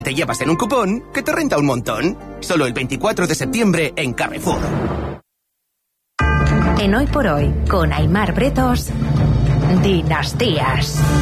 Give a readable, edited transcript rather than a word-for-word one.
te llevas en un cupón que te renta un montón. Solo el 24 de septiembre en Carrefour. En Hoy por Hoy, con Aimar Bretos, Dinastías.